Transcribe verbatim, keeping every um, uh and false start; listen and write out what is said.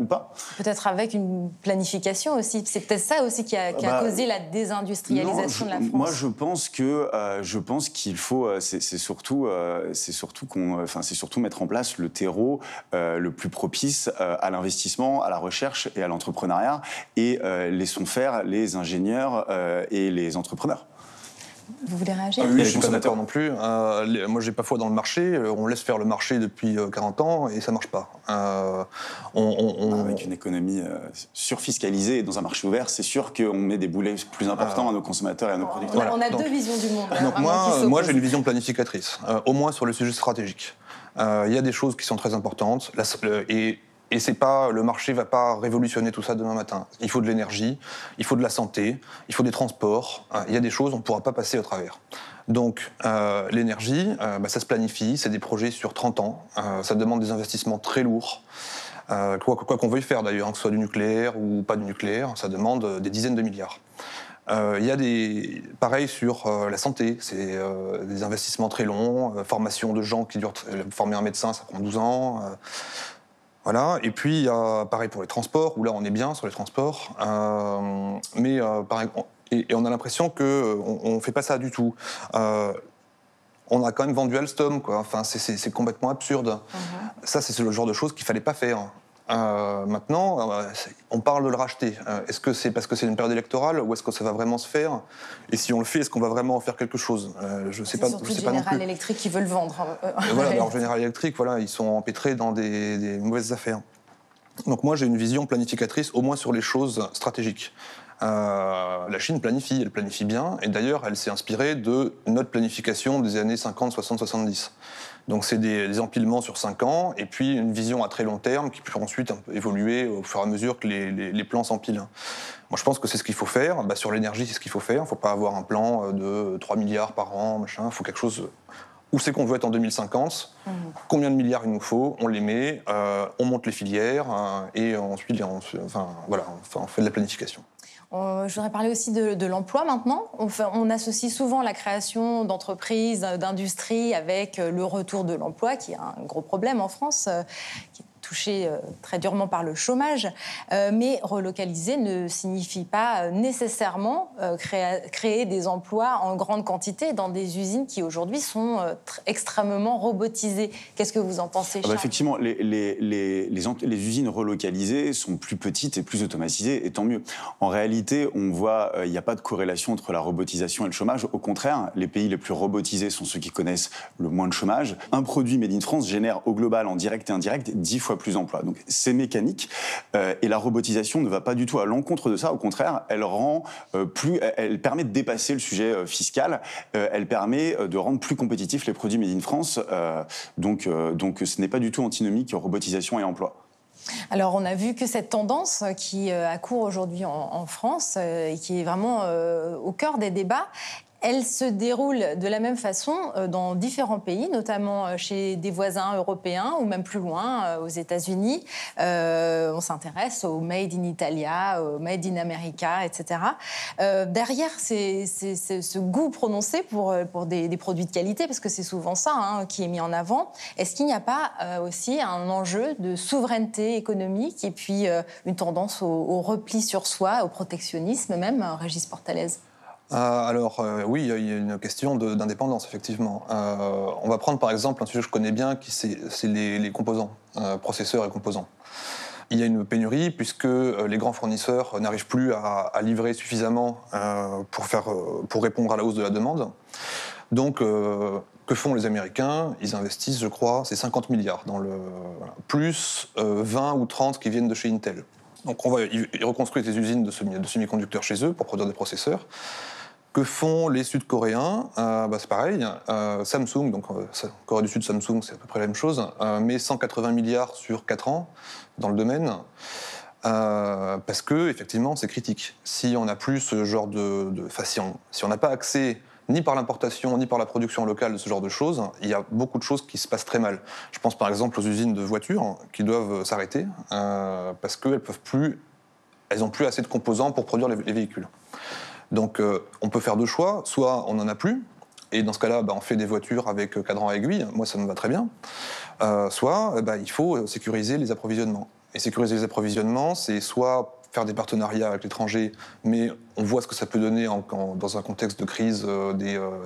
pas. Peut-être avec une planification aussi. C'est peut-être ça aussi qui a, qui a bah, causé la désindustrialisation non, je, de la France. Moi, je pense que euh, je pense qu'il faut, euh, c'est, c'est surtout, euh, c'est surtout qu'on, enfin, c'est surtout mettre en place le terreau euh, le plus propice euh, à l'investissement, à la recherche et à l'entrepreneuriat, et euh, laissons faire les ingénieurs euh, et les entrepreneurs. Vous voulez réagir? ah Oui, je suis pas d'accord non plus. Euh, les, moi, j'ai pas foi dans le marché. On laisse faire le marché depuis quarante ans et ça marche pas. Euh, on, on, on... Avec une économie euh, surfiscalisée dans un marché ouvert, c'est sûr qu'on met des boulets plus importants euh... à nos consommateurs et à nos producteurs. Voilà. On a donc, deux visions du monde. Donc moi, moi, j'ai une vision planificatrice, euh, au moins sur le sujet stratégique. Il euh, y a des choses qui sont très importantes la, euh, et Et c'est pas, le marché ne va pas révolutionner tout ça demain matin. Il faut de l'énergie, il faut de la santé, il faut des transports. Il y a des choses, on ne pourra pas passer au travers. Donc euh, l'énergie, euh, bah, ça se planifie, c'est des projets sur trente ans. Euh, ça demande des investissements très lourds. Euh, quoi, quoi qu'on veuille faire d'ailleurs, hein, que ce soit du nucléaire ou pas du nucléaire, ça demande des dizaines de milliards. Il euh, y a des... Pareil sur euh, la santé, c'est euh, des investissements très longs, euh, formation de gens qui durent... Former un médecin, ça prend douze ans... Euh, Voilà. Et puis, il y a pareil pour les transports, où là, on est bien sur les transports. Euh, mais euh, pareil, on, et, et on a l'impression qu'on ne fait pas ça du tout. Euh, on a quand même vendu Alstom, quoi. Enfin, c'est, c'est, c'est complètement absurde. Mm-hmm. Ça, c'est le genre de choses qu'il ne fallait pas faire. Euh, maintenant, euh, on parle de le racheter. Euh, est-ce que c'est parce que c'est une période électorale ou est-ce que ça va vraiment se faire? Et si on le fait, est-ce qu'on va vraiment en faire quelque chose? euh, Je ne sais c'est pas. Surtout je sais General pas non plus. Electric qui veut le vendre. Euh, voilà, alors General Electric, voilà, ils sont empêtrés dans des, des mauvaises affaires. Donc moi, j'ai une vision planificatrice, au moins sur les choses stratégiques. Euh, la Chine planifie, elle planifie bien, et d'ailleurs, elle s'est inspirée de notre planification des années cinquante, soixante, soixante-dix. Donc c'est des, des empilements sur cinq ans, et puis une vision à très long terme qui peut ensuite un peu évoluer au fur et à mesure que les, les, les plans s'empilent. Moi je pense que c'est ce qu'il faut faire. Bah, sur l'énergie, c'est ce qu'il faut faire. Il ne faut pas avoir un plan de trois milliards par an, machin. Il faut quelque chose... Où c'est qu'on veut être en deux mille cinquante, mmh. Combien de milliards il nous faut, on les met, euh, on monte les filières, euh, et ensuite on, enfin, voilà, on, on fait de la planification. Euh, je voudrais parler aussi de, de l'emploi maintenant. On, fait, on associe souvent la création d'entreprises, d'industries avec le retour de l'emploi, qui est un gros problème en France, euh, qui est touché euh, très durement par le chômage. Euh, mais relocaliser ne signifie pas nécessairement euh, créer, créer des emplois en grande quantité dans des usines qui aujourd'hui sont euh, tr- extrêmement robotisées. Qu'est-ce que vous en pensez, Charles? Ah bah effectivement, les, les, les, les, les usines relocalisées sont plus petites et plus automatisées, et tant mieux. En réalité, on voit il euh, n'y a pas de corrélation entre la robotisation et le chômage. Au contraire, les pays les plus robotisés sont ceux qui connaissent le moins de chômage. Un produit made in France génère au global, en direct et indirect, dix fois plus d'emplois. Donc c'est mécanique, euh, et la robotisation ne va pas du tout à l'encontre de ça. Au contraire, elle rend euh, plus, elle, elle permet de dépasser le sujet euh, fiscal. Euh, elle permet euh, de rendre plus compétitifs les produits made in France. Euh, donc, euh, donc ce n'est pas du tout antinomique robotisation et emploi. Alors, on a vu que cette tendance qui euh, accourt aujourd'hui en, en France euh, et qui est vraiment euh, au cœur des débats, elle se déroule de la même façon dans différents pays, notamment chez des voisins européens ou même plus loin, aux États-Unis. Euh, on s'intéresse au Made in Italia, au Made in America, et cetera. Euh, derrière c'est, c'est, c'est ce goût prononcé pour, pour des, des produits de qualité, parce que c'est souvent ça hein, qui est mis en avant, est-ce qu'il n'y a pas euh, aussi un enjeu de souveraineté économique et puis euh, une tendance au, au repli sur soi, au protectionnisme même, Régis Portalez? Euh, alors euh, oui, il y a une question de, d'indépendance, effectivement. Euh, on va prendre par exemple un sujet que je connais bien, qui c'est, c'est les, les composants, euh, processeurs et composants. Il y a une pénurie puisque les grands fournisseurs n'arrivent plus à, à livrer suffisamment euh, pour, faire, pour répondre à la hausse de la demande. Donc, euh, que font les Américains? Ils investissent, je crois, c'est cinquante milliards, dans le, voilà, plus euh, vingt ou trente qui viennent de chez Intel. Donc on va, ils reconstruisent des usines de, semi, de semi-conducteurs chez eux pour produire des processeurs. Que font les Sud-Coréens? euh, bah, C'est pareil. Euh, Samsung, donc euh, Corée du Sud, Samsung, c'est à peu près la même chose, euh, met cent quatre-vingts milliards sur quatre ans dans le domaine, euh, parce que effectivement, c'est critique. Si on n'a plus ce genre de, de enfin, si on si on n'a pas accès ni par l'importation ni par la production locale de ce genre de choses, il y a beaucoup de choses qui se passent très mal. Je pense par exemple aux usines de voitures qui doivent s'arrêter euh, parce qu'elles peuvent plus, elles n'ont plus assez de composants pour produire les, les véhicules. Donc euh, on peut faire deux choix, soit on n'en a plus, et dans ce cas-là, bah, on fait des voitures avec cadran à aiguille, moi ça me va très bien, euh, soit bah, il faut sécuriser les approvisionnements. Et sécuriser les approvisionnements, c'est soit faire des partenariats avec l'étranger, mais on voit ce que ça peut donner en, en, dans un contexte de crise euh, des, euh,